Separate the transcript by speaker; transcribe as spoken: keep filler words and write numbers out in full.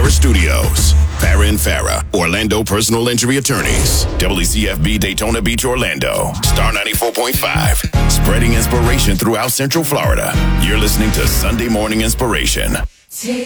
Speaker 1: Farah Studios. Farah and Farah, Orlando personal injury attorneys. W C F B Daytona Beach, Orlando. Star ninety-four point five. Spreading inspiration throughout Central Florida. You're listening to Sunday Morning Inspiration.